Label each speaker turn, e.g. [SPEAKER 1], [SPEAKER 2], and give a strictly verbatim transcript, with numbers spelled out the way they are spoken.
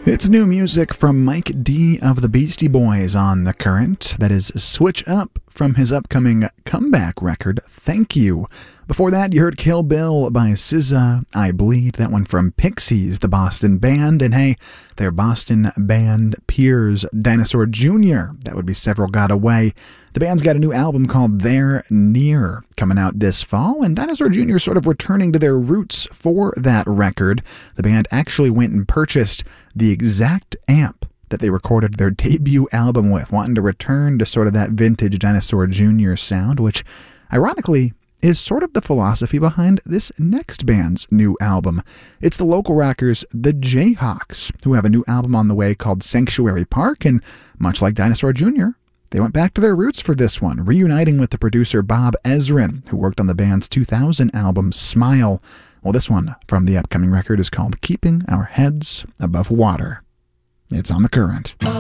[SPEAKER 1] It's new music from Mike D of the Beastie Boys on The Current. That is Switch Up from his upcoming comeback record, Thank You. Before that, you heard Kill Bill by S Z A, I Bleed, that one from Pixies, the Boston band, and hey, their Boston band peers, Dinosaur Junior That would be Several Got Away. The band's got a new album called They're Near coming out this fall, and Dinosaur Junior sort of returning to their roots for that record. The band actually went and purchased the exact amp that they recorded their debut album with, wanting to return to sort of that vintage Dinosaur Junior sound, which, ironically, is sort of the philosophy behind this next band's new album. It's the local rockers, the Jayhawks, who have a new album on the way called Sanctuary Park, and much like Dinosaur Junior, they went back to their roots for this one, reuniting with the producer Bob Ezrin, who worked on the band's two thousand album Smile. Well, this one from the upcoming record is called Keeping Our Heads Above Water. It's on The Current.